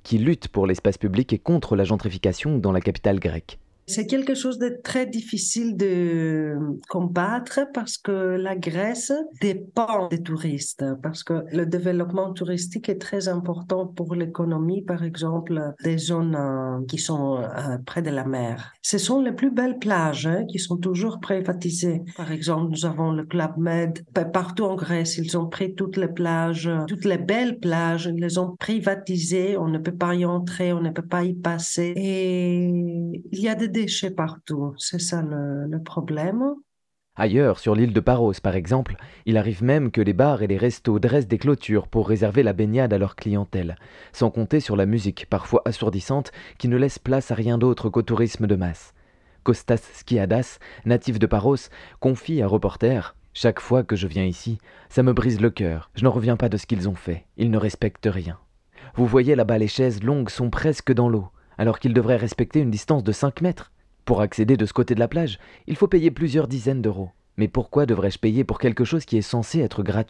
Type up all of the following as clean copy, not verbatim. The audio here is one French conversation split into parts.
qui lutte pour l'espace public et contre la gentrification dans la capitale grecque. C'est quelque chose de très difficile de combattre parce que la Grèce dépend des touristes, parce que le développement touristique est très important pour l'économie, par exemple, des zones qui sont près de la mer. Ce sont les plus belles plages qui sont toujours privatisées. Par exemple, nous avons le Club Med. Partout en Grèce, ils ont pris toutes les plages, toutes les belles plages, ils les ont privatisées. On ne peut pas y entrer, on ne peut pas y passer. Et il y a des déchets partout, c'est ça le problème. Ailleurs, sur l'île de Paros par exemple, il arrive même que les bars et les restos dressent des clôtures pour réserver la baignade à leur clientèle, sans compter sur la musique, parfois assourdissante, qui ne laisse place à rien d'autre qu'au tourisme de masse. Kostas Skiadas, natif de Paros, confie à Reporter « Chaque fois que je viens ici, ça me brise le cœur, je n'en reviens pas de ce qu'ils ont fait, ils ne respectent rien. Vous voyez là-bas les chaises longues sont presque dans l'eau, alors qu'ils devraient respecter une distance de 5 mètres. Pour accéder de ce côté de la plage, il faut payer plusieurs dizaines d'euros. Mais pourquoi devrais-je payer pour quelque chose qui est censé être gratuit ?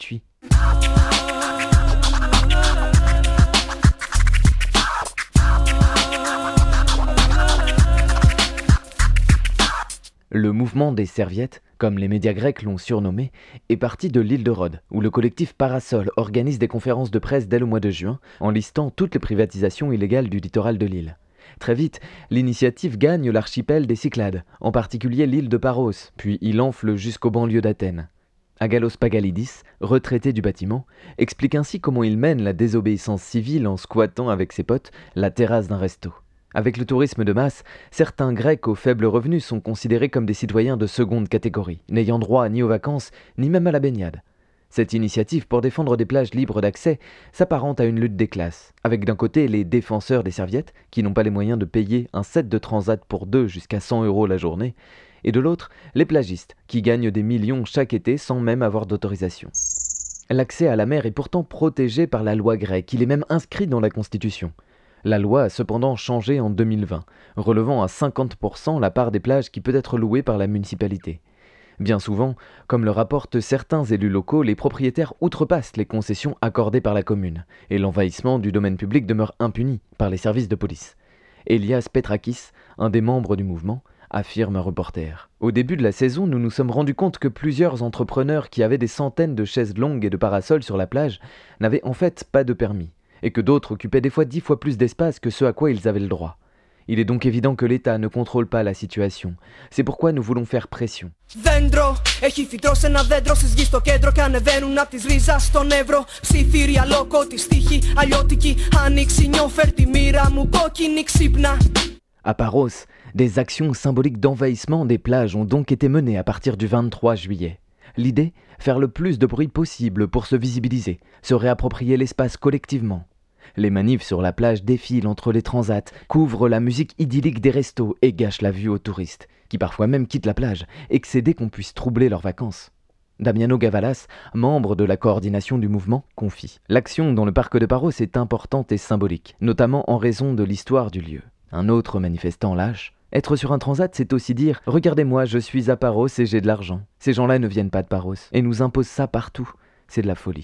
Le mouvement des serviettes, comme les médias grecs l'ont surnommé, est parti de l'île de Rhodes, où le collectif Parasol organise des conférences de presse dès le mois de juin, en listant toutes les privatisations illégales du littoral de l'île. Très vite, l'initiative gagne l'archipel des Cyclades, en particulier l'île de Paros, puis il enfle jusqu'aux banlieues d'Athènes. Agalos Pagalidis, retraité du bâtiment, explique ainsi comment il mène la désobéissance civile en squattant avec ses potes la terrasse d'un resto. Avec le tourisme de masse, certains Grecs aux faibles revenus sont considérés comme des citoyens de seconde catégorie, n'ayant droit ni aux vacances, ni même à la baignade. Cette initiative pour défendre des plages libres d'accès s'apparente à une lutte des classes, avec d'un côté les défenseurs des serviettes, qui n'ont pas les moyens de payer un set de transat pour 2 jusqu'à 100 € la journée, et de l'autre, les plagistes, qui gagnent des millions chaque été sans même avoir d'autorisation. L'accès à la mer est pourtant protégé par la loi grecque, il est même inscrit dans la Constitution. La loi a cependant changé en 2020, relevant à 50% la part des plages qui peut être louée par la municipalité. Bien souvent, comme le rapportent certains élus locaux, les propriétaires outrepassent les concessions accordées par la commune, et l'envahissement du domaine public demeure impuni par les services de police. Elias Petrakis, un des membres du mouvement, affirme un reporter. Au début de la saison, nous nous sommes rendus compte que plusieurs entrepreneurs qui avaient des centaines de chaises longues et de parasols sur la plage n'avaient en fait pas de permis, et que d'autres occupaient des fois 10 fois plus d'espace que ce à quoi ils avaient le droit. Il est donc évident que l'État ne contrôle pas la situation. C'est pourquoi nous voulons faire pression. Δέντρο, έχει φυτρώσει ένα δέντρο στη γη στο κέντρο και ανεβαίνουν απ' της ρίζας στον Εύρο. Ψιθύρια λόκο, τη στίχη, αλλιώτικη, άνοιξη, νιώφερ τη μοίρα μου, κόκκινη ξύπνα. À Paros, des actions symboliques d'envahissement des plages ont donc été menées à partir du 23 juillet. L'idée, faire le plus de bruit possible pour se visibiliser, se réapproprier l'espace collectivement. Les manifs sur la plage défilent entre les transats, couvrent la musique idyllique des restos et gâchent la vue aux touristes, qui parfois même quittent la plage, excédés qu'on puisse troubler leurs vacances. Damiano Gavalas, membre de la coordination du mouvement, confie. L'action dans le parc de Paros est importante et symbolique, notamment en raison de l'histoire du lieu. Un autre manifestant lâche. Être sur un transat, c'est aussi dire « Regardez-moi, je suis à Paros et j'ai de l'argent. Ces gens-là ne viennent pas de Paros et nous imposent ça partout. C'est de la folie. »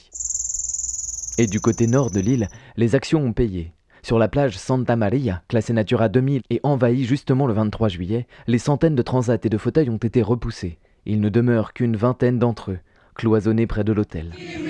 Et du côté nord de l'île, les actions ont payé. Sur la plage Santa Maria, classée Natura 2000 et envahie justement le 23 juillet, les centaines de transats et de fauteuils ont été repoussés. Il ne demeure qu'une vingtaine d'entre eux, cloisonnés près de l'hôtel.